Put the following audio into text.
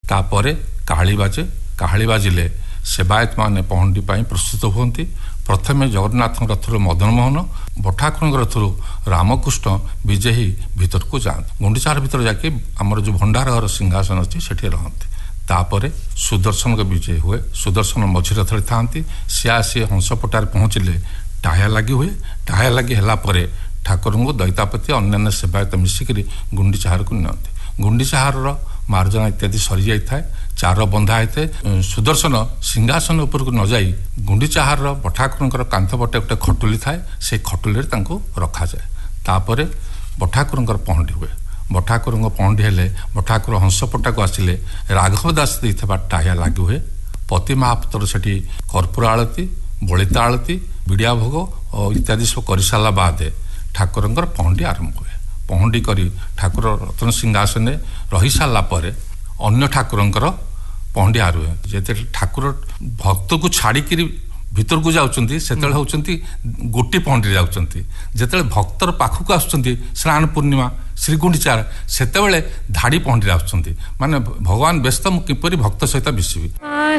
तापरे काहली बाजे काहली बाजिले सेवायत माने पहंडी पाई प्रस्तुत हुअंती। प्रथमे जगन्नाथ रथर मदन मोहन बठाकुर रथर रामकृष्ण विजयी भीतर को जाते गुंडीचार भीतर जाके आमर जो भंडार घर सिंहासन अच्छी सेठी रहते। तापरे सुदर्शन का विजय हुए। सुदर्शन मझी रथरे था सी आसी हंसपटार पहुँचले टाया लगी हुए। टाया लगी है ठाकुर को दैतापति अन्य सेवायत मिसिक गुंडीचार को नियंती। गुंडीचार मार्जना इत्यादि सरी जाए चार बंधा होते। सुदर्शन सिंहासन उपर को न जाई गुंडीचार बठाकुर कांथ पटे गोटे खटुली थाए से खटुली रखा जाए। तापर बठाकुर पहंडी हुए। बठाकुर पहंडी हेले बठाकुर हंसपटा को आसिले राघव दास देता टाया लगी हुए। पति महापुत्र से कर्पूर आलती बलिता आलती विड़िया भोग और इत्यादि सब कर सारा बाद ठाकुर पहंडी आरंभ हुए। पहंडी करी ठाकुर रत्न सिंहासन रही सारा पर अन्य ठाकुर पहंडी आरुहे। जिते ठाकुर भक्त को छाड़ी भीतर को जाउछंती सेतले होउछंती गोटी पहंडी जाउछंती। जेतले भक्तर पाखक आछंती स्नान पूर्णिमा श्री गुंडीचार सेतबेले धाड़ी पहंडी आछंती माने भगवान व्यस्त किपरि भक्त सहित मिसिबी।